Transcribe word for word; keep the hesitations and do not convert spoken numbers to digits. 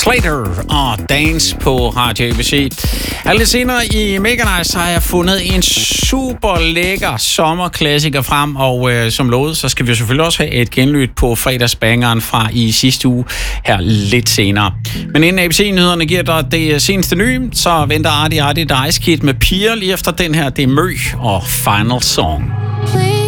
Slater og Dance på Radio A B C. Lidt senere i Mega Nice har jeg fundet en super lækker sommerklassiker frem, og øh, som lovet, så skal vi selvfølgelig også have et genlyt på fredagsbangeren fra i sidste uge her lidt senere. Men inden A B C-nyhederne giver dig det seneste nye, så venter Artie Artie The Ice Kid med Piger lige efter den her. Det er Mø og Final Song.